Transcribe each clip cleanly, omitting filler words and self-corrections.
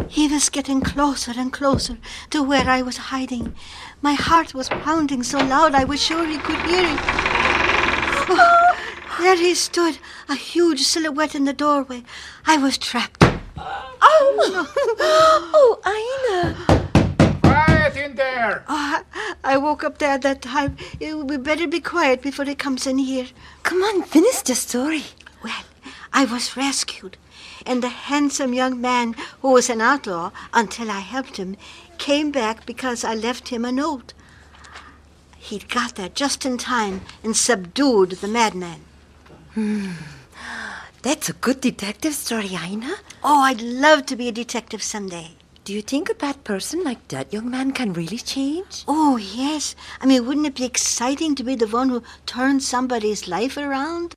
He was getting closer and closer to where I was hiding. My heart was pounding so loud I was sure he could hear it. Oh, there he stood, a huge silhouette in the doorway. I was trapped. Oh, Ina. Quiet in there. Oh, I woke up there at that time. We better be quiet before he comes in here. Come on, finish the story. Well, I was rescued, and the handsome young man who was an outlaw until I helped him came back because I left him a note. He'd got there just in time and subdued the madman. That's a good detective story, Ina. Oh, I'd love to be a detective someday. Do you think a bad person like that young man can really change? Oh, yes. I mean, wouldn't it be exciting to be the one who turns somebody's life around?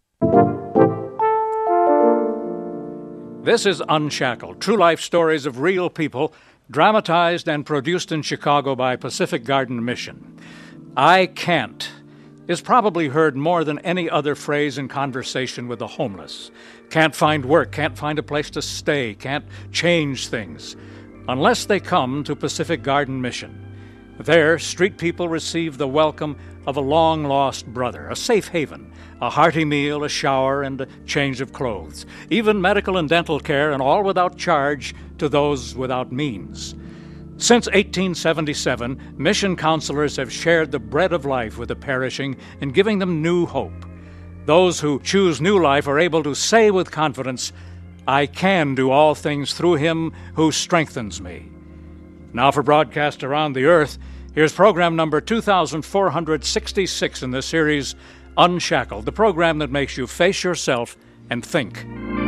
This is Unshackled, true life stories of real people, dramatized and produced in Chicago by Pacific Garden Mission. I can't is probably heard more than any other phrase in conversation with the homeless. Can't find work, can't find a place to stay, can't change things, unless they come to Pacific Garden Mission. There, street people receive the welcome of a long-lost brother, a safe haven, a hearty meal, a shower, and a change of clothes, even medical and dental care, and all without charge to those without means. Since 1877, mission counselors have shared the bread of life with the perishing in giving them new hope. Those who choose new life are able to say with confidence, "I can do all things through him who strengthens me." Now for broadcast around the earth, here's program number 2466 in the series, Unshackled, the program that makes you face yourself and think.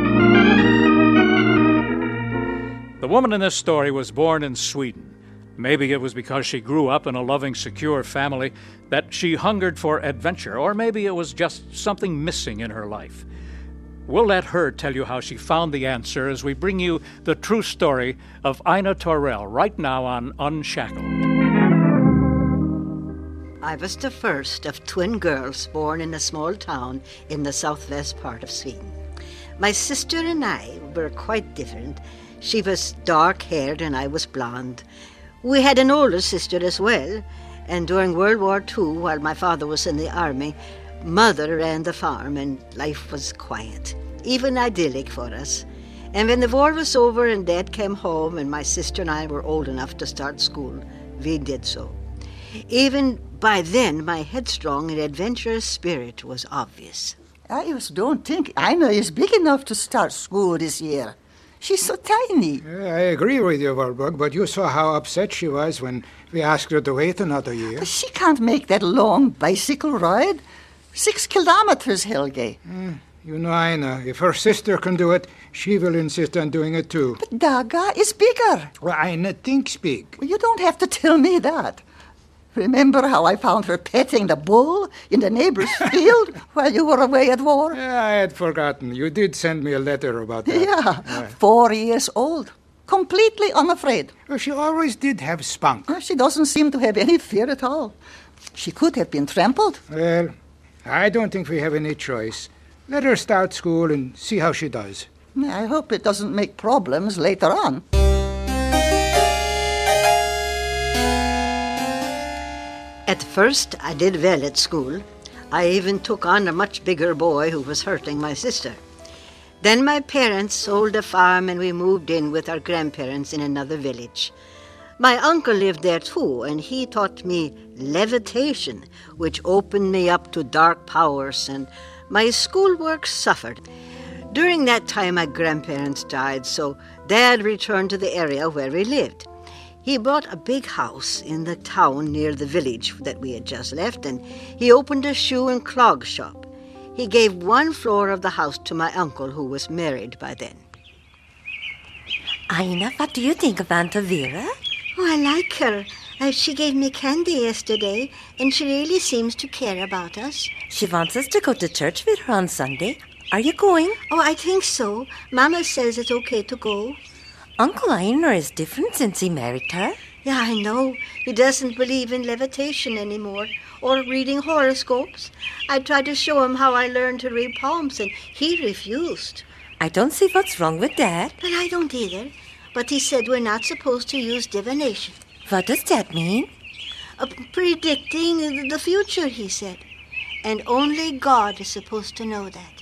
The woman in this story was born in Sweden. Maybe it was because she grew up in a loving, secure family that she hungered for adventure, or maybe it was just something missing in her life. We'll let her tell you how she found the answer as we bring you the true story of Ina Torell right now on Unshackled. I was the first of twin girls born in a small town in the southwest part of Sweden. My sister and I were quite different. She was dark-haired and I was blonde. We had an older sister as well, and during World War II, while my father was in the army, Mother ran the farm and life was quiet, even idyllic for us. And when the war was over and Dad came home and my sister and I were old enough to start school, we did so. Even by then, my headstrong and adventurous spirit was obvious. I just don't think Ina is big enough to start school this year. She's so tiny. I agree with you, Warburg, but you saw how upset she was when we asked her to wait another year. But she can't make that long bicycle ride. 6 kilometers, Helge. You know, Ina, if her sister can do it, she will insist on doing it too. But Daga is bigger. Well, Ina thinks big. Well, you don't have to tell me that. Remember how I found her petting the bull in the neighbor's field while you were away at war? I had forgotten. You did send me a letter about that. Yeah, 4 years old. Completely unafraid. Well, she always did have spunk. She doesn't seem to have any fear at all. She could have been trampled. Well, I don't think we have any choice. Let her start school and see how she does. I hope it doesn't make problems later on. At first, I did well at school. I even took on a much bigger boy who was hurting my sister. Then my parents sold the farm and we moved in with our grandparents in another village. My uncle lived there too, and he taught me levitation, which opened me up to dark powers, and my schoolwork suffered. During that time, my grandparents died, so Dad returned to the area where we lived. He bought a big house in the town near the village that we had just left, and he opened a shoe and clog shop. He gave 1 floor of the house to my uncle, who was married by then. Ina, what do you think of Aunt Vera? Oh, I like her. She gave me candy yesterday, and she really seems to care about us. She wants us to go to church with her on Sunday. Are you going? Oh, I think so. Mama says it's okay to go. Uncle Einar is different since he married her. Yeah, I know. He doesn't believe in levitation anymore or reading horoscopes. I tried to show him how I learned to read palms, and he refused. I don't see what's wrong with that. But I don't either. but he said we're not supposed to use divination. What does that mean? Predicting the future, he said. And only God is supposed to know that.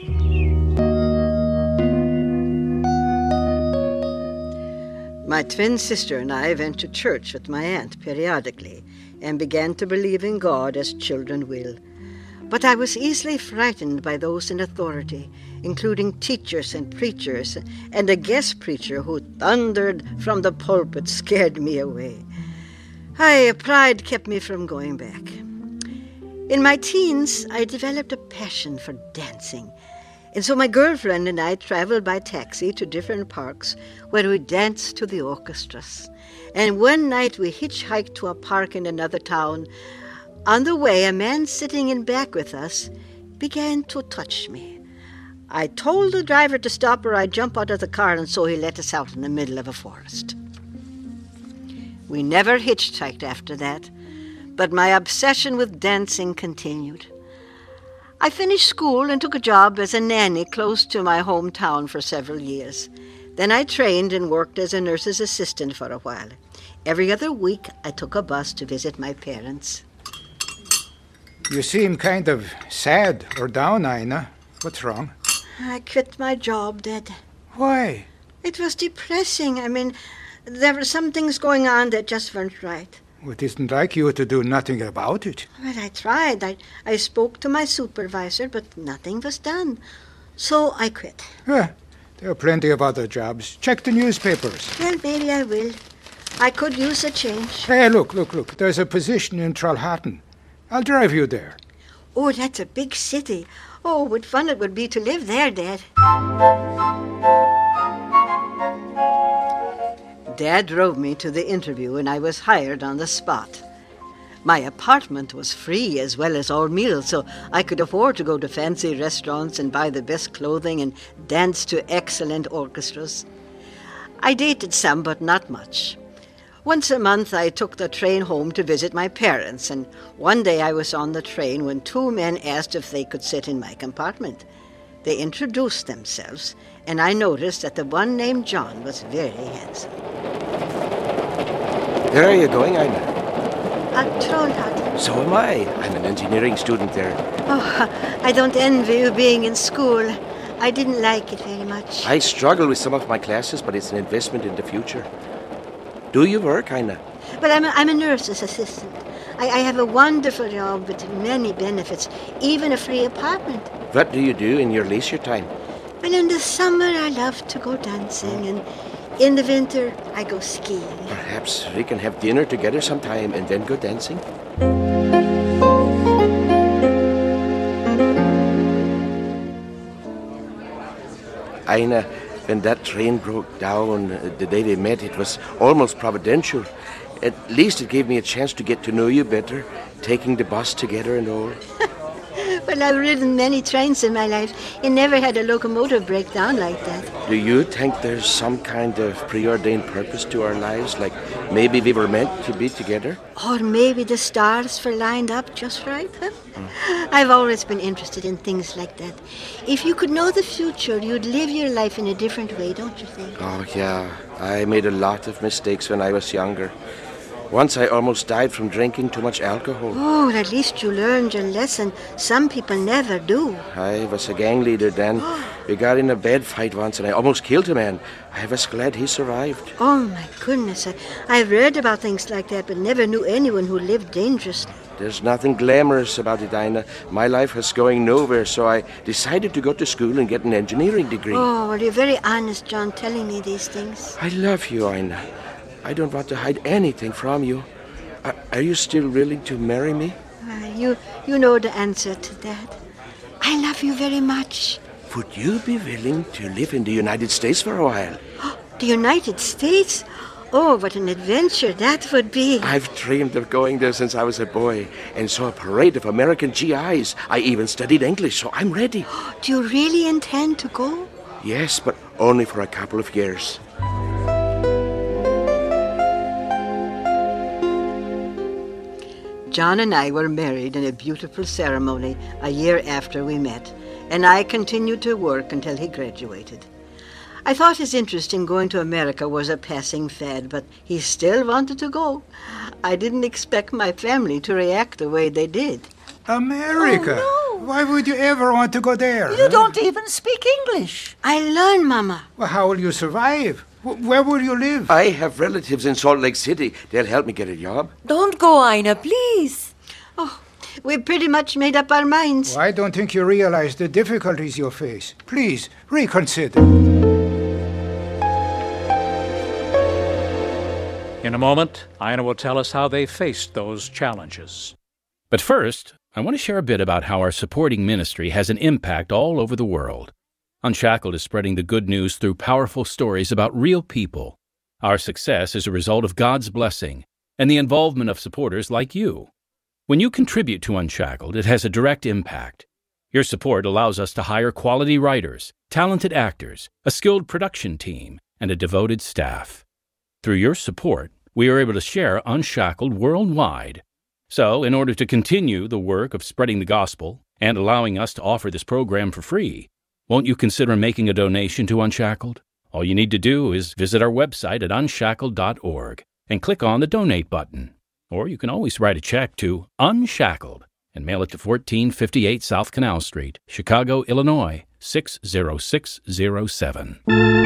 My twin sister and I went to church with my aunt periodically and began to believe in God as children will. But I was easily frightened by those in authority, including teachers and preachers, and a guest preacher who thundered from the pulpit scared me away. Pride kept me from going back. In my teens, I developed a passion for dancing, and so my girlfriend and I traveled by taxi to different parks where we danced to the orchestras. And one night we hitchhiked to a park in another town. On the way, a man sitting in back with us began to touch me. I told the driver to stop or I'd jump out of the car, and so he let us out in the middle of a forest. We never hitchhiked after that, but my obsession with dancing continued. I finished school and took a job as a nanny close to my hometown for several years. Then I trained and worked as a nurse's assistant for a while. Every other week, I took a bus to visit my parents. You seem kind of sad or down, Ina. What's wrong? I quit my job, Dad. Why? It was depressing. There were some things going on that just weren't right. It isn't like you to do nothing about it. Well, I tried. I spoke to my supervisor, but nothing was done. So I quit. There are plenty of other jobs. Check the newspapers. Well, maybe I will. I could use a change. Hey, look. There's a position in Trollhättan. I'll drive you there. Oh, that's a big city. Oh, what fun it would be to live there, Dad. Dad drove me to the interview, and I was hired on the spot. My apartment was free as well as all meals, so I could afford to go to fancy restaurants and buy the best clothing and dance to excellent orchestras. I dated some, but not much. Once a month, I took the train home to visit my parents, and one day I was on the train when two men asked if they could sit in my compartment. They introduced themselves, and I noticed that the one named John was very handsome. Where are you going, Ina? Trollhättan. So am I. I'm an engineering student there. Oh, I don't envy you being in school. I didn't like it very much. I struggle with some of my classes, but it's an investment in the future. Do you work, Ina? Well, I'm a nurse's assistant. I have a wonderful job with many benefits, even a free apartment. What do you do in your leisure time? Well, in the summer, I love to go dancing, and in the winter, I go skiing. Perhaps we can have dinner together sometime and then go dancing? Ina, when that train broke down the day we met, it was almost providential. At least it gave me a chance to get to know you better, taking the bus together and all. Well, I've ridden many trains in my life and never had a locomotive break down like that. Do you think there's some kind of preordained purpose to our lives? Like maybe we were meant to be together? Or maybe the stars were lined up just right, huh? I've always been interested in things like that. If you could know the future, you'd live your life in a different way, don't you think? Oh, yeah. I made a lot of mistakes when I was younger. Once I almost died from drinking too much alcohol. Oh, at least you learned your lesson. Some people never do. I was a gang leader then. We got in a bad fight once and I almost killed a man. I was glad he survived. Oh, my goodness. I've read about things like that, but never knew anyone who lived dangerously. There's nothing glamorous about it, Ina. My life was going nowhere, so I decided to go to school and get an engineering degree. Oh, well, you're very honest, John, telling me these things. I love you, Ina. I don't want to hide anything from you. Are you still willing to marry me? You know the answer to that. I love you very much. Would you be willing to live in the United States for a while? The United States? Oh, what an adventure that would be. I've dreamed of going there since I was a boy and saw a parade of American GIs. I even studied English, so I'm ready. Do you really intend to go? Yes, but only for a couple of years. John and I were married in a beautiful ceremony a year after we met, and I continued to work until he graduated. I thought his interest in going to America was a passing fad, but he still wanted to go. I didn't expect my family to react the way they did. America? Oh, no. Why would you ever want to go there? You don't even speak English. I learned, Mama. Well, how will you survive? Where will you live? I have relatives in Salt Lake City. They'll help me get a job. Don't go, Ina, please. Oh, we pretty much made up our minds. Well, I don't think you realize the difficulties you face. Please, reconsider. In a moment, Ina will tell us how they faced those challenges. But first, I want to share a bit about how our supporting ministry has an impact all over the world. Unshackled is spreading the good news through powerful stories about real people. Our success is a result of God's blessing and the involvement of supporters like you. When you contribute to Unshackled, it has a direct impact. Your support allows us to hire quality writers, talented actors, a skilled production team, and a devoted staff. Through your support, we are able to share Unshackled worldwide. So, in order to continue the work of spreading the gospel and allowing us to offer this program for free, won't you consider making a donation to Unshackled? All you need to do is visit our website at unshackled.org and click on the Donate button. Or you can always write a check to Unshackled and mail it to 1458 South Canal Street, Chicago, Illinois, 60607.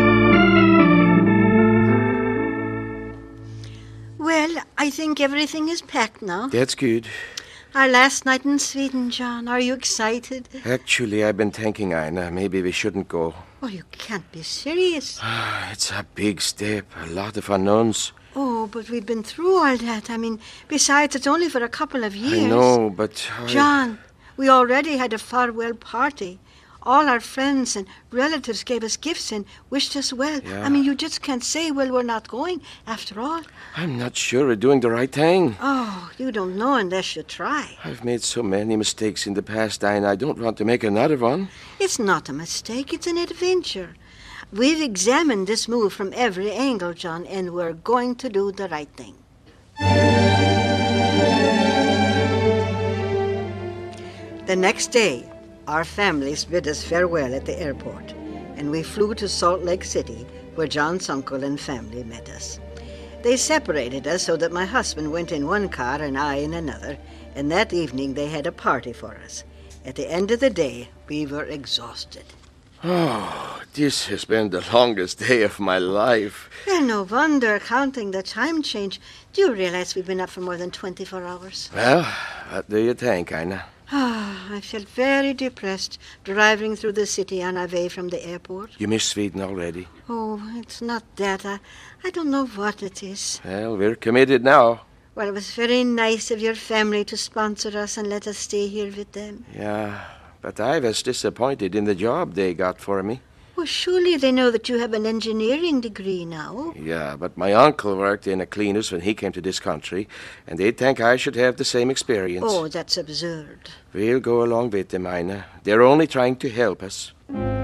Well, I think everything is packed now. That's good. Our last night in Sweden, John. Are you excited? Actually, I've been thinking, Ina, maybe we shouldn't go. Oh, you can't be serious. It's a big step, a lot of unknowns. Oh, but we've been through all that. I mean, besides, it's only for a couple of years. I know, but... John, we already had a farewell party. All our friends and relatives gave us gifts and wished us well. Yeah. I mean, you just can't say, well, we're not going, after all. I'm not sure we're doing the right thing. Oh, you don't know unless you try. I've made so many mistakes in the past, Ina. I don't want to make another one. It's not a mistake, it's an adventure. We've examined this move from every angle, John, and we're going to do the right thing. The next day, our families bid us farewell at the airport, and we flew to Salt Lake City, where John's uncle and family met us. They separated us so that my husband went in one car and I in another, and that evening they had a party for us. At the end of the day, we were exhausted. Oh, this has been the longest day of my life. Well, no wonder, counting the time change. Do you realize we've been up for more than 24 hours? Well, what do you think, Ina? I felt very depressed driving through the city on our way from the airport. You miss Sweden already? Oh, it's not that. I don't know what it is. Well, we're committed now. Well, it was very nice of your family to sponsor us and let us stay here with them. Yeah, but I was disappointed in the job they got for me. Well, surely they know that you have an engineering degree now. Yeah, but my uncle worked in a cleaners when he came to this country, and they think I should have the same experience. Oh, that's absurd. We'll go along with them, Ina. They're only trying to help us.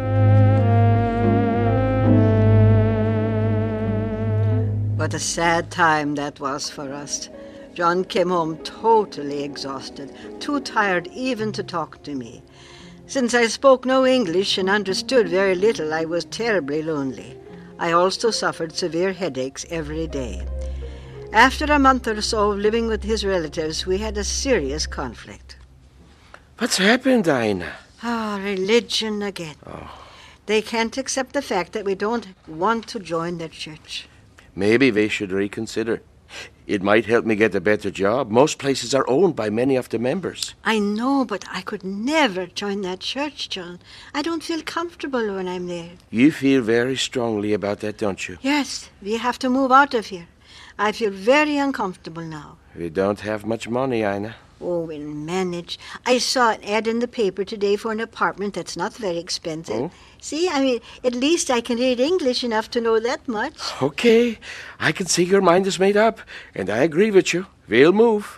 What a sad time that was for us. John came home totally exhausted, too tired even to talk to me. Since I spoke no English and understood very little, I was terribly lonely. I also suffered severe headaches every day. After a month or so of living with his relatives, we had a serious conflict. What's happened, Ina? Religion again. Oh. They can't accept the fact that we don't want to join their church. Maybe we should reconsider. It might help me get a better job. Most places are owned by many of the members. I know, but I could never join that church, John. I don't feel comfortable when I'm there. You feel very strongly about that, don't you? Yes, we have to move out of here. I feel very uncomfortable now. We don't have much money, Ina. Oh, we'll manage. I saw an ad in the paper today for an apartment that's not very expensive. Oh? See, I mean, at least I can read English enough to know that much. Okay, I can see your mind is made up, and I agree with you. We'll move.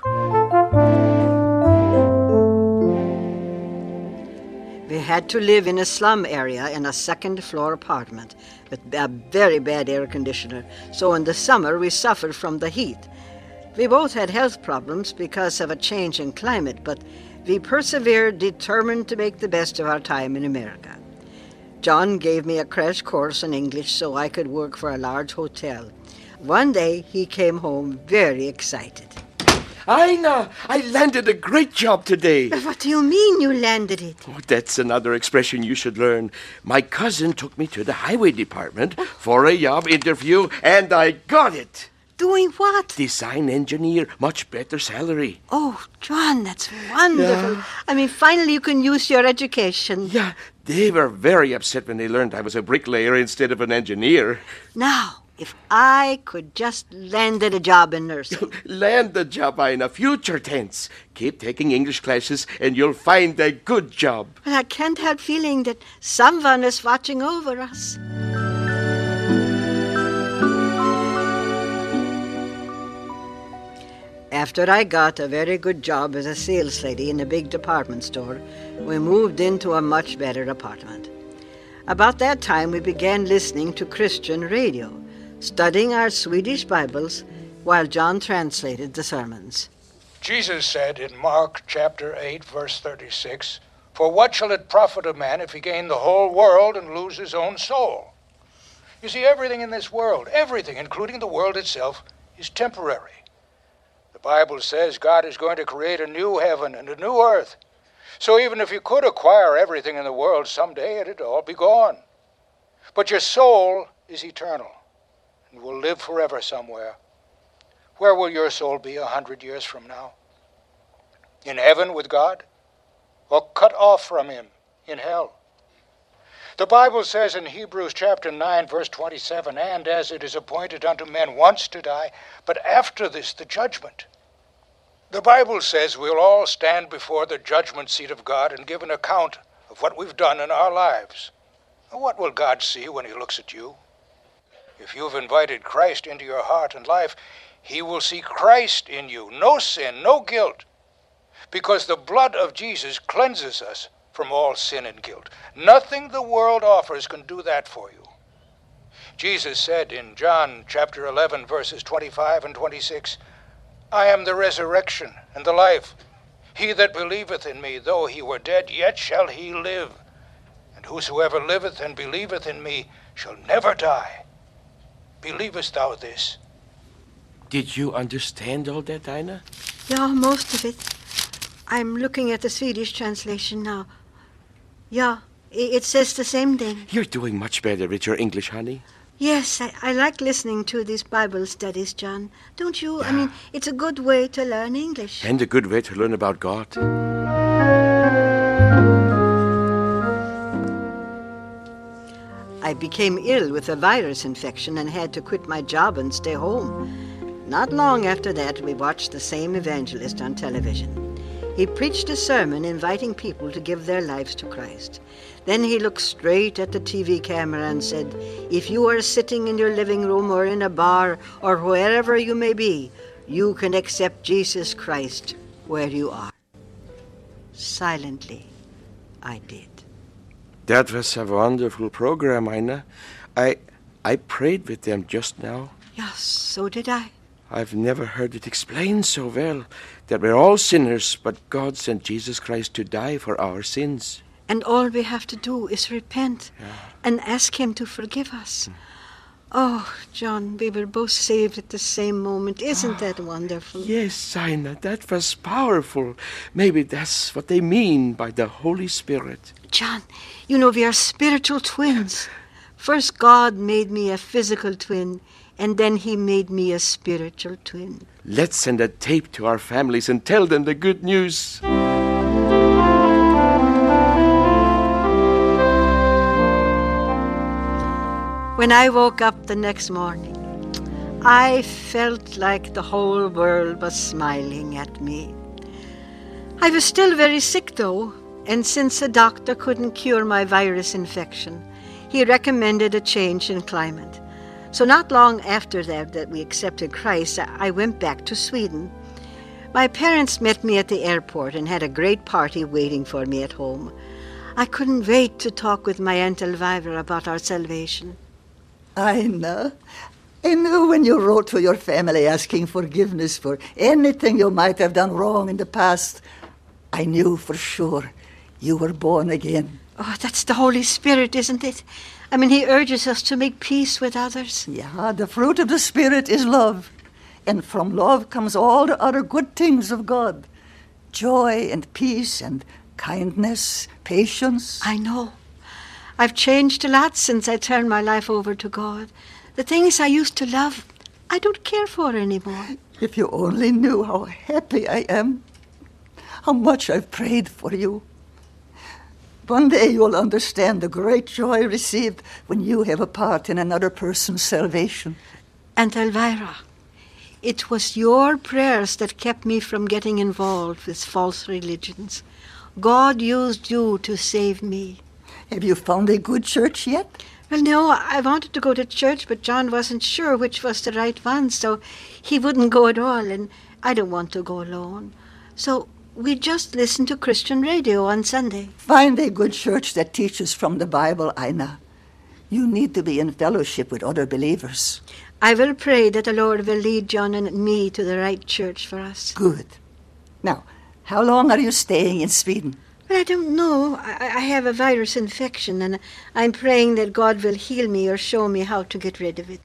We had to live in a slum area in a second-floor apartment with a very bad air conditioner, so in the summer we suffered from the heat. We both had health problems because of a change in climate, but we persevered, determined to make the best of our time in America. John gave me a crash course in English so I could work for a large hotel. One day he came home very excited. Ina, I landed a great job today. What do you mean you landed it? Oh, that's another expression you should learn. My cousin took me to the highway department for a job interview, and I got it. Doing what? Design engineer, much better salary. Oh, John, that's wonderful. Yeah. I mean, finally you can use your education. Yeah, they were very upset when they learned I was a bricklayer instead of an engineer. Now, if I could just landed a job in nursing. Land the job, Ina, future tense. Keep taking English classes and you'll find a good job. But I can't help feeling that someone is watching over us. After I got a very good job as a sales lady in a big department store, we moved into a much better apartment. About that time, we began listening to Christian radio, studying our Swedish Bibles while John translated the sermons. Jesus said in Mark chapter 8, verse 36, "For what shall it profit a man if he gain the whole world and lose his own soul?" You see, everything in this world, everything, including the world itself, is temporary. The Bible says God is going to create a new heaven and a new earth. So even if you could acquire everything in the world, someday it'd all be gone. But your soul is eternal and will live forever somewhere. Where will your soul be 100 years from now? In heaven with God? Or cut off from him in hell? The Bible says in Hebrews chapter 9, verse 27, "And as it is appointed unto men once to die, but after this the judgment." The Bible says we'll all stand before the judgment seat of God and give an account of what we've done in our lives. What will God see when he looks at you? If you've invited Christ into your heart and life, he will see Christ in you, no sin, no guilt, because the blood of Jesus cleanses us from all sin and guilt. Nothing the world offers can do that for you. Jesus said in John chapter 11, verses 25 and 26, "I am the resurrection and the life. He that believeth in me, though he were dead, yet shall he live. And whosoever liveth and believeth in me shall never die. Believest thou this?" Did you understand all that, Ina? Yeah, most of it. I'm looking at the Swedish translation now. Yeah, it says the same thing. You're doing much better with your English, honey. Yes, I like listening to these Bible studies, John. Don't you? I mean, it's a good way to learn English. And a good way to learn about God. I became ill with a virus infection and had to quit my job and stay home. Not long after that, we watched the same evangelist on television. He preached a sermon inviting people to give their lives to Christ. Then he looked straight at the TV camera and said, "If you are sitting in your living room or in a bar or wherever you may be, you can accept Jesus Christ where you are." Silently, I did. That was a wonderful program, Ina. I prayed with them just now. Yes, so did I. I've never heard it explained so well, that we're all sinners, but God sent Jesus Christ to die for our sins. And all we have to do is repent and ask him to forgive us. Oh, John, we were both saved at the same moment. Isn't that wonderful? Yes, Ina, that was powerful. Maybe that's what they mean by the Holy Spirit. John, you know we are spiritual twins. First, God made me a physical twin, and then he made me a spiritual twin. Let's send a tape to our families and tell them the good news. When I woke up the next morning, I felt like the whole world was smiling at me. I was still very sick, though, and since the doctor couldn't cure my virus infection, he recommended a change in climate. So not long after that we accepted Christ, I went back to Sweden. My parents met me at the airport and had a great party waiting for me at home. I couldn't wait to talk with my Aunt Elvira about our salvation. I knew when you wrote to your family asking forgiveness for anything you might have done wrong in the past, I knew for sure you were born again. Oh, that's the Holy Spirit, isn't it? I mean, he urges us to make peace with others. Yeah, the fruit of the Spirit is love. And from love comes all the other good things of God. Joy and peace and kindness, patience. I know. I've changed a lot since I turned my life over to God. The things I used to love, I don't care for anymore. If you only knew how happy I am, how much I've prayed for you. One day you'll understand the great joy received when you have a part in another person's salvation. And Elvira, it was your prayers that kept me from getting involved with false religions. God used you to save me. Have you found a good church yet? Well, no, I wanted to go to church, but John wasn't sure which was the right one, so he wouldn't go at all, and I don't want to go alone. So we just listen to Christian radio on Sunday. Find a good church that teaches from the Bible, Ina. You need to be in fellowship with other believers. I will pray that the Lord will lead John and me to the right church for us. Good. Now, how long are you staying in Sweden? Well, I don't know. I have a virus infection, and I'm praying that God will heal me or show me how to get rid of it.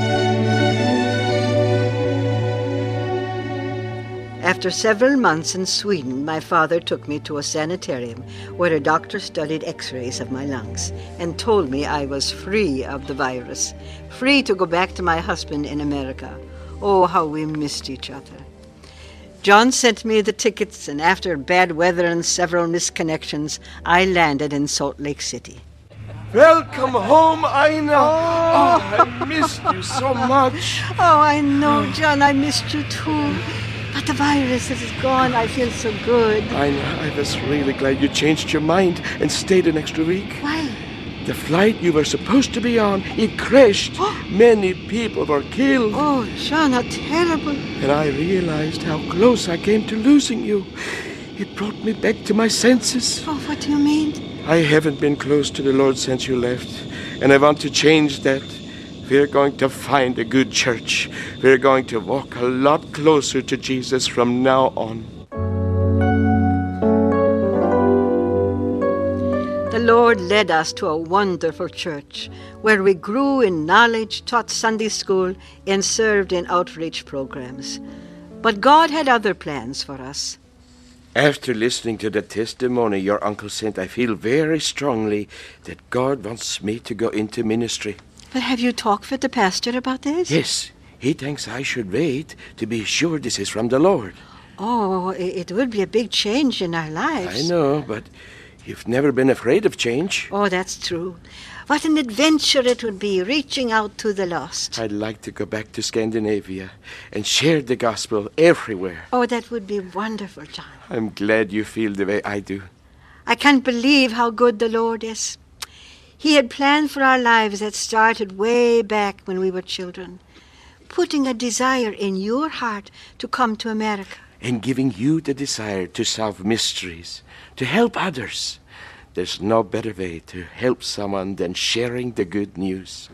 After several months in Sweden, my father took me to a sanitarium where a doctor studied x-rays of my lungs and told me I was free of the virus, free to go back to my husband in America. Oh, how we missed each other. John sent me the tickets, and after bad weather and several misconnections, I landed in Salt Lake City. Welcome home, Ina. Oh, I missed you so much. Oh, I know, John, I missed you too. But the virus is gone. I feel so good. Ina, I was really glad you changed your mind and stayed an extra week. Why? The flight you were supposed to be on, it crashed. Many people were killed. Oh, John, how terrible. And I realized how close I came to losing you. It brought me back to my senses. Oh, what do you mean? I haven't been close to the Lord since you left, and I want to change that. We're going to find a good church. We're going to walk a lot closer to Jesus from now on. The Lord led us to a wonderful church where we grew in knowledge, taught Sunday school, and served in outreach programs. But God had other plans for us. After listening to the testimony your uncle sent, I feel very strongly that God wants me to go into ministry. But have you talked with the pastor about this? Yes, he thinks I should wait to be sure this is from the Lord. Oh, it would be a big change in our lives. I know, but you've never been afraid of change. Oh, that's true. What an adventure it would be, reaching out to the lost. I'd like to go back to Scandinavia and share the gospel everywhere. Oh, that would be wonderful, John. I'm glad you feel the way I do. I can't believe how good the Lord is. He had planned for our lives that started way back when we were children, putting a desire in your heart to come to America. And giving you the desire to solve mysteries, to help others. There's no better way to help someone than sharing the good news.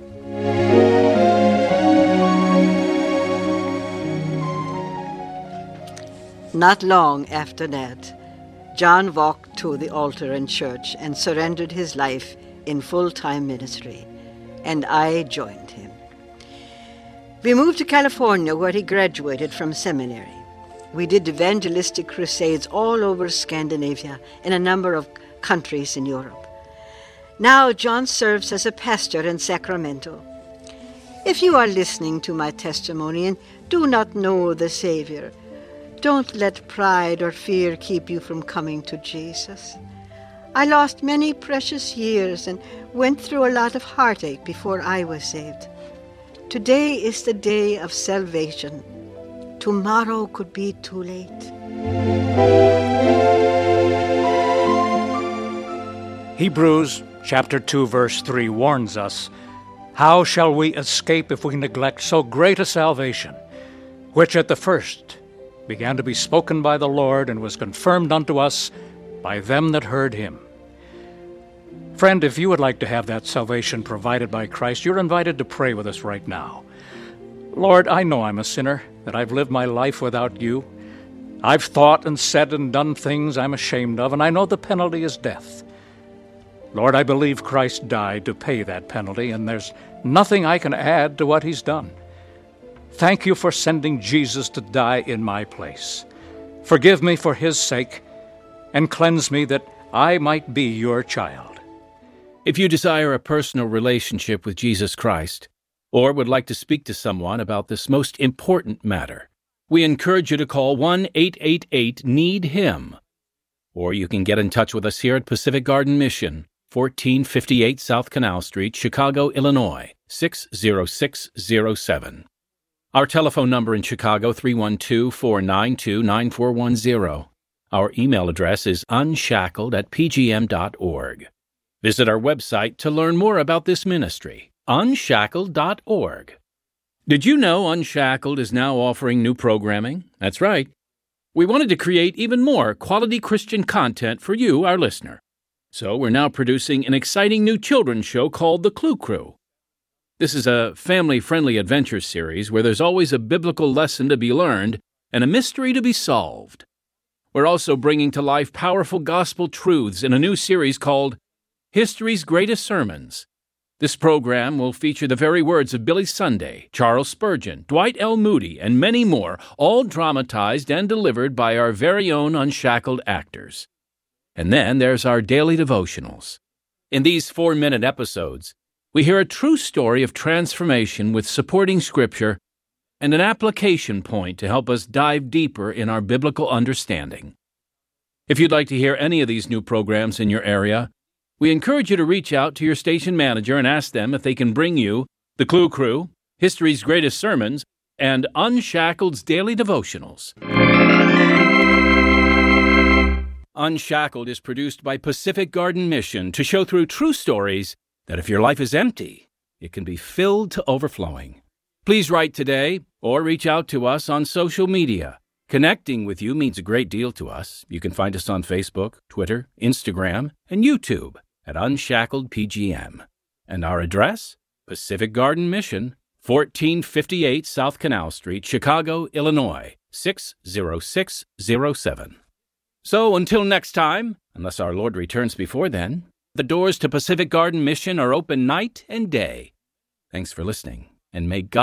Not long after that, John walked to the altar in church and surrendered his life in full-time ministry, and I joined him. We moved to California, where he graduated from seminary. We did evangelistic crusades all over Scandinavia and a number of countries in Europe. Now John serves as a pastor in Sacramento. If you are listening to my testimony and do not know the Savior, don't let pride or fear keep you from coming to Jesus. I lost many precious years and went through a lot of heartache before I was saved. Today is the day of salvation. Tomorrow could be too late. Hebrews chapter 2, verse 3 warns us, "How shall we escape if we neglect so great a salvation, which at the first began to be spoken by the Lord and was confirmed unto us by them that heard him?" Friend, if you would like to have that salvation provided by Christ, you're invited to pray with us right now. Lord, I know I'm a sinner, that I've lived my life without you. I've thought and said and done things I'm ashamed of, and I know the penalty is death. Lord, I believe Christ died to pay that penalty, and there's nothing I can add to what he's done. Thank you for sending Jesus to die in my place. Forgive me for his sake, and cleanse me that I might be your child. If you desire a personal relationship with Jesus Christ, or would like to speak to someone about this most important matter, we encourage you to call 1-888-NEED-HIM. Or you can get in touch with us here at Pacific Garden Mission, 1458 South Canal Street, Chicago, Illinois, 60607. Our telephone number in Chicago, 312-492-9410. Our email address is unshackled@pgm.org. Visit our website to learn more about this ministry, unshackled.org. Did you know Unshackled is now offering new programming? That's right. We wanted to create even more quality Christian content for you, our listener. So we're now producing an exciting new children's show called The Clue Crew. This is a family-friendly adventure series where there's always a biblical lesson to be learned and a mystery to be solved. We're also bringing to life powerful gospel truths in a new series called History's Greatest Sermons. This program will feature the very words of Billy Sunday, Charles Spurgeon, Dwight L. Moody, and many more, all dramatized and delivered by our very own Unshackled actors. And then there's our daily devotionals. In these 4-minute episodes, we hear a true story of transformation with supporting scripture and an application point to help us dive deeper in our biblical understanding. If you'd like to hear any of these new programs in your area, we encourage you to reach out to your station manager and ask them if they can bring you The Clue Crew, History's Greatest Sermons, and Unshackled's Daily Devotionals. Unshackled is produced by Pacific Garden Mission to show through true stories that if your life is empty, it can be filled to overflowing. Please write today or reach out to us on social media. Connecting with you means a great deal to us. You can find us on Facebook, Twitter, Instagram, and YouTube at Unshackled PGM. And our address? Pacific Garden Mission, 1458 South Canal Street, Chicago, Illinois, 60607. So until next time, unless our Lord returns before then, the doors to Pacific Garden Mission are open night and day. Thanks for listening, and may God